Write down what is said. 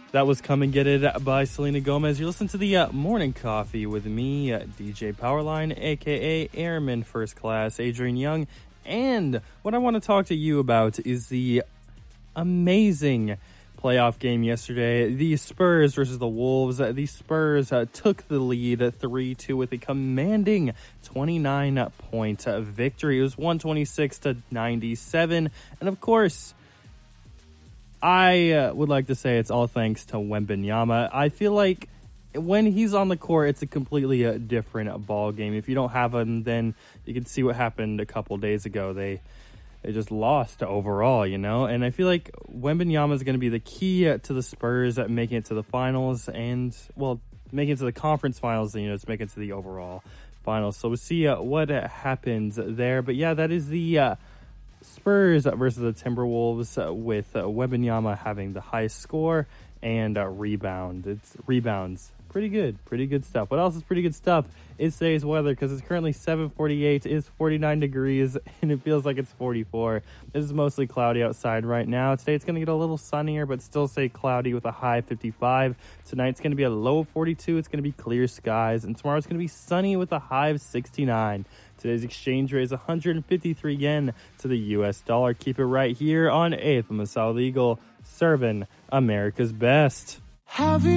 That was Come and Get It by Selena Gomez. You're listening to the Morning Coffee with me, DJ Powerline, a.k.a. Airman First Class, Adrian Young. And what I want to talk to you about is the amazing playoff game yesterday. The Spurs versus the Wolves. The Spurs took the lead 3-2 with a commanding 29-point victory. It was 126-97. And of course, I would like to say it's all thanks to Wembanyama. I feel like when he's on the court, it's a completely different ball game. If you don't have him, then you can see what happened a couple days ago. They just lost overall, you know? And I feel like Wembanyama is going to be the key to the Spurs at making it to the finals and, well, making it to the conference finals, you know, it's making it to the overall finals. So we'll see what happens there. But yeah, that is the Spurs versus the Timberwolves with Wembanyama having the highest score and rebounds. Pretty good stuff. What else is pretty good stuff is today's weather, because it's currently 7:48, it's 49 degrees, and it feels like it's 44. This is mostly cloudy outside right now. Today it's going to get a little sunnier, but still stay cloudy with a high 55. Tonight it's going to be a low of 42. It's going to be clear skies, and tomorrow it's going to be sunny with a high of 69. Today's exchange rate is 153 yen to the U.S. dollar. Keep it right here on 8th from the South Eagle, serving America's best.